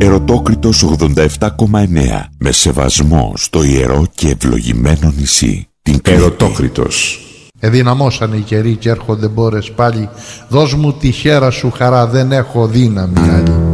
Ερωτόκριτος 87,9. Με σεβασμό στο ιερό και ευλογημένο νησί, την Κρήτη. Ερωτόκριτος. Εδυναμώσανε οι καιροί και έρχονται μπόρες πάλι. Δώσ' μου τη χέρα σου χαρά, δεν έχω δύναμη άλλη.